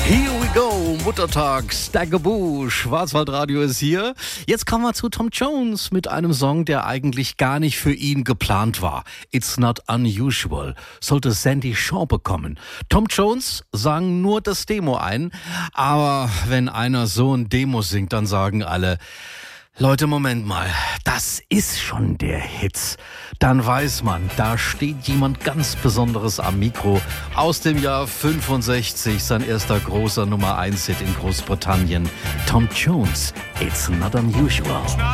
Here we go, Muttertag, Stagaboo, Schwarzwaldradio ist hier. Jetzt kommen wir zu Tom Jones mit einem Song, der eigentlich gar nicht für ihn geplant war. It's not unusual, sollte Sandy Shaw bekommen. Tom Jones sang nur das Demo ein, aber wenn einer so ein Demo singt, dann sagen alle: Leute, Moment mal, das ist schon der Hit. Dann weiß man, da steht jemand ganz Besonderes am Mikro. Aus dem Jahr 65, sein erster großer Nummer 1 Hit in Großbritannien. Tom Jones, It's Not Unusual.